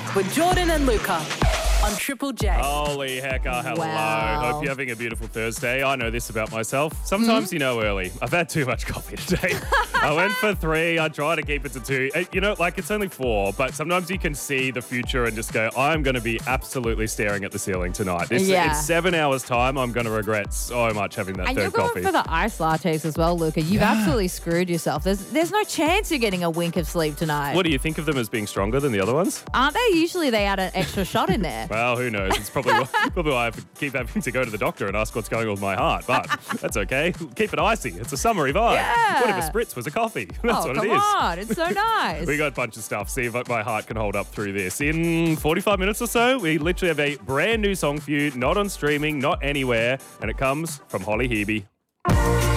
with Jordan and Luca on Triple J. Holy hecker, hello. Wow. Hope you're having a beautiful Thursday. I know this about myself. Sometimes early. I've had too much coffee today. I went for 3. I try to keep it to 2. It's only 4, but sometimes you can see the future and just go, I'm going to be absolutely staring at the ceiling tonight. It's 7 hours time. I'm going to regret so much having that And third you're going coffee. for the iced lattes as well, Luca. You've absolutely screwed yourself. There's no chance you're getting a wink of sleep tonight. What do you think of them as being stronger than the other ones? Aren't they? Usually they add an extra shot in there. Well, who knows? It's probably why I keep having to go to the doctor and ask what's going on with my heart. But that's okay. Keep it icy. It's a summery vibe. Yeah. What if a spritz was a coffee? That's what it come is. on. It's so nice. We got a bunch of stuff. See if my heart can hold up through this. In 45 minutes or so, we literally have a brand new song for you. Not on streaming, not anywhere. And it comes from Holly Hebe.